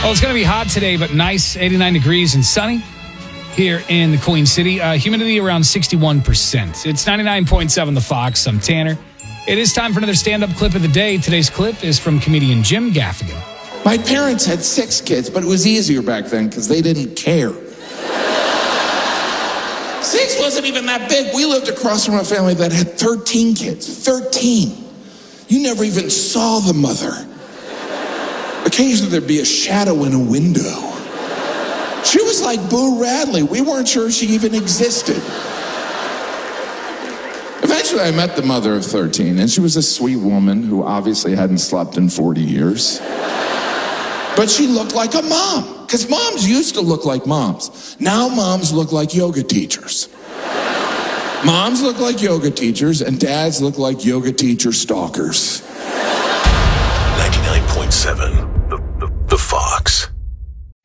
Well, it's going to be hot today, but nice, 89 degrees and sunny here in the Queen City. Humidity around 61%. It's 99.7 The Fox. I'm Tanner. It is time for another stand-up clip of the day. Today's clip is from comedian Jim Gaffigan. My parents had 6 kids, but it was easier back then because they didn't care. 6 wasn't even that big. We lived across from a family that had 13 kids. 13. You never even saw the mother. Occasionally there'd be a shadow in a window. She was like Boo Radley. We weren't sure she even existed. Eventually I met the mother of 13, and she was a sweet woman who obviously hadn't slept in 40 years. But she looked like a mom, because moms used to look like moms. Now moms look like yoga teachers. Moms look like yoga teachers, and dads look like yoga teacher stalkers. 99.7